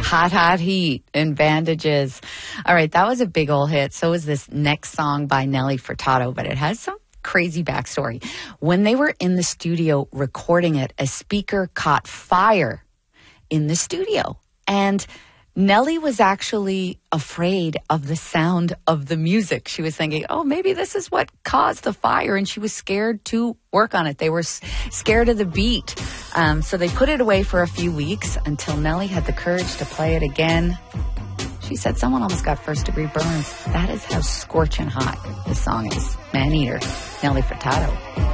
Hot, hot heat and bandages. All right, that was a big old hit. So is this next song by Nelly Furtado, but it has some crazy backstory. When they were in the studio recording it, a speaker caught fire in the studio. And Nelly was actually afraid of the sound of the music. She was thinking, oh, maybe this is what caused the fire. And she was scared to work on it. They were scared of the beat. So they put it away for a few weeks until Nelly had the courage to play it again. She said someone almost got first-degree burns. That is how scorching hot this song is. Man-Eater, Nelly Furtado.